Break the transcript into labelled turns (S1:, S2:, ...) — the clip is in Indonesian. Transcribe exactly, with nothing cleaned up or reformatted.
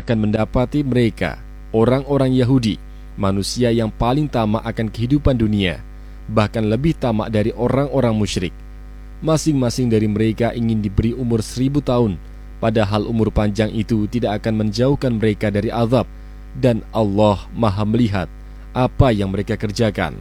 S1: akan mendapati mereka, orang-orang Yahudi, manusia yang paling tamak akan kehidupan dunia, bahkan lebih tamak dari orang-orang musyrik. Masing-masing dari mereka ingin diberi umur seribu tahun, padahal umur panjang itu tidak akan menjauhkan mereka dari azab, dan Allah Maha melihat apa yang mereka kerjakan.